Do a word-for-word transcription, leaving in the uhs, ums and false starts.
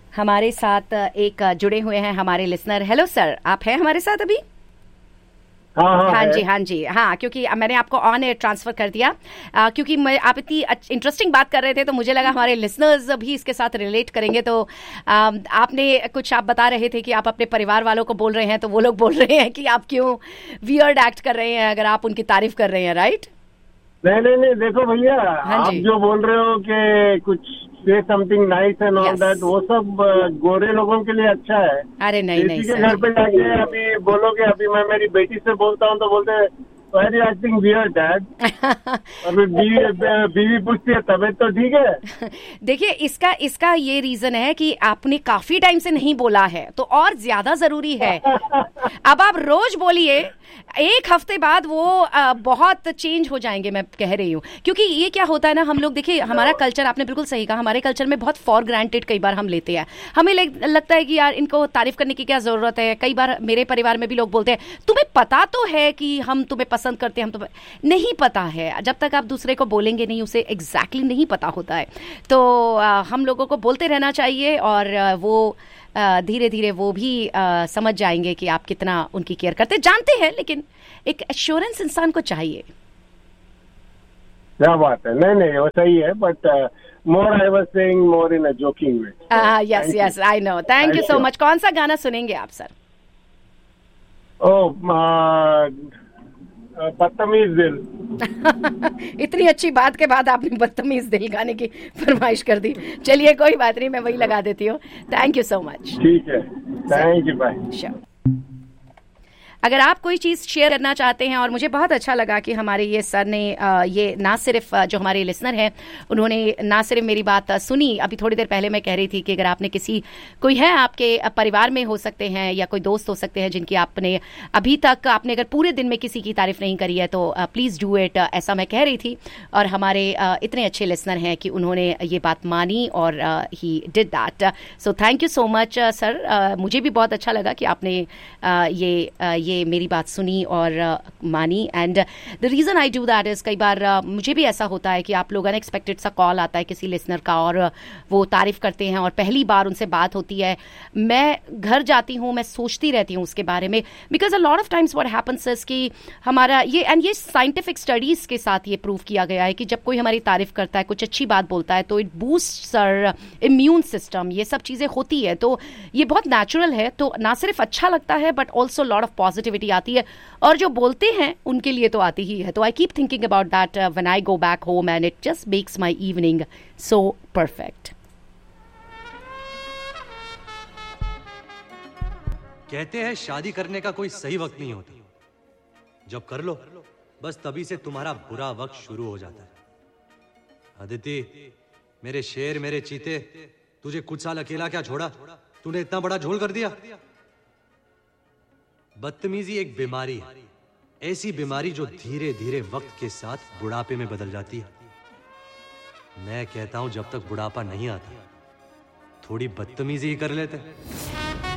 हमारे साथ एक जुड़े हुए हैं हमारे लिसनर। हेलो सर, आप हैं हमारे साथ अभी? हाँ हाँ हाँ है। जी, हाँ जी, हाँ, क्योंकि मैंने आपको ऑन एयर ट्रांसफर कर दिया आ, क्योंकि मैं आप इतनी इंटरेस्टिंग बात कर रहे थे तो मुझे लगा हमारे लिसनर्स भी इसके साथ रिलेट करेंगे। तो आ, आपने कुछ आप बता रहे थे कि आप अपने परिवार वालों को बोल रहे हैं, तो वो लोग बोल रहे हैं कि आप क्यों वियर्ड एक्ट कर रहे हैं अगर आप उनकी तारीफ कर रहे हैं, राइट? नहीं नहीं नहीं, देखो भैया, हाँ आप जी। जो बोल रहे हो कि कुछ से something nice and all Yes. That, वो सब अ, गोरे लोगों के लिए अच्छा है। अरे नहीं नहीं किसी के सर घर पे जाके अभी बोलोगे, अभी मैं मेरी बेटी से बोलता हूँ तो बोलते हैं why are you acting weird dad, और फिर बीवी बीवी पूछती है तबीयत तो ठीक है। देखिए, इसका इसका ये रीजन है कि आपने काफी टाइम से नहीं बोला है, तो और ज्यादा जरूरी है। अब आप रोज बोलिए, एक हफ्ते बाद वो आ, बहुत चेंज हो जाएंगे, मैं कह रही हूँ। क्योंकि ये क्या होता है ना, हम लोग देखिए, हमारा कल्चर, आपने बिल्कुल सही कहा, हमारे कल्चर में बहुत फॉर ग्रांटेड कई बार हम लेते हैं। हमें लगता है कि यार इनको तारीफ करने की क्या जरूरत है। कई बार मेरे परिवार में भी लोग बोलते हैं तुम्हें पता तो है कि हम तुम्हें पसंद करते हैं, हम तुम्हें नहीं पता है। जब तक आप दूसरे को बोलेंगे नहीं, उसे एग्जैक्टली exactly नहीं पता होता है। तो आ, हम लोगों को बोलते रहना चाहिए, और आ, वो धीरे धीरे वो भी आ, समझ जाएंगे कि आप कितना उनकी केयर करते, जानते हैं, लेकिन एक एश्योरेंस इंसान को चाहिए। क्या बात है, नहीं नहीं वो सही है, but more I was saying more in a joking way. Yes yes, I know, thank you so much. कौन सा गाना सुनेंगे आप सर? ओ बदतमीज दिल। इतनी अच्छी बात के बाद आपने बदतमीज दिल गाने की फरमाइश कर दी। चलिए कोई बात नहीं, मैं वही लगा देती हूँ। Thank you so much. ठीक है, थैंक यू, बाय। श्योर। अगर आप कोई चीज़ शेयर करना चाहते हैं, और मुझे बहुत अच्छा लगा कि हमारे ये सर ने ये ना सिर्फ जो हमारे लिसनर हैं उन्होंने ना सिर्फ मेरी बात सुनी, अभी थोड़ी देर पहले मैं कह रही थी कि अगर आपने किसी कोई है आपके परिवार में हो सकते हैं या कोई दोस्त हो सकते हैं जिनकी आपने अभी तक आपने अगर पूरे दिन में किसी की तारीफ नहीं करी है तो प्लीज़ डू इट, ऐसा मैं कह रही थी। और हमारे इतने अच्छे लिसनर हैं कि उन्होंने ये बात मानी और he did that. So thank you so much sir. मुझे भी बहुत अच्छा लगा कि आपने ये ये मेरी बात सुनी और uh, मानी। And the reason I do that is, कई बार uh, मुझे भी ऐसा होता है कि आप लोग अनएक्सपेक्टेड सा कॉल आता है किसी लिसनर का, और uh, वो तारीफ़ करते हैं और पहली बार उनसे बात होती है, मैं घर जाती हूँ, मैं सोचती रहती हूँ उसके बारे में। Because a lot of times what happens is कि हमारा ये, एंड ये साइंटिफिक स्टडीज़ के साथ ये प्रूव किया गया है कि जब कोई हमारी तारीफ़ करता है, कुछ अच्छी बात बोलता है, तो it boosts our immune system, ये सब चीज़ें होती है। तो ये बहुत नेचुरल है। तो ना सिर्फ अच्छा लगता है but also lot of positivity आती है, और जो बोलते हैं उनके लिए तो आती ही है। तो I keep thinking about that when I go back home, and it just makes my evening so perfect. कहते हैं शादी करने का कोई सही वक्त नहीं होता, जब कर लो बस तभी से तुम्हारा बुरा वक्त शुरू हो जाता है। अदिति, मेरे शेर, मेरे चीते, तुझे कुछ साल अकेला क्या छोड़ा, तूने इतना बड़ा झोल कर दिया। बदतमीजी एक बीमारी है, ऐसी बीमारी जो धीरे धीरे वक्त के साथ बुढ़ापे में बदल जाती है। मैं कहता हूं जब तक बुढ़ापा नहीं आता थोड़ी बदतमीजी ही कर लेते।